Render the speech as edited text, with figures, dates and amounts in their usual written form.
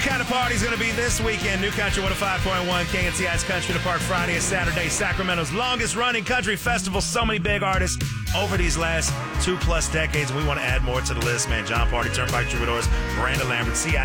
kind of party's going to be this weekend. New Country 105.1, KNCI's Country in the Park, Friday and Saturday. Sacramento's longest-running country festival. So many big artists over these last 2+ decades. We want to add more to the list, man. John Party, Turnpike Troubadours, Miranda Lambert, CID,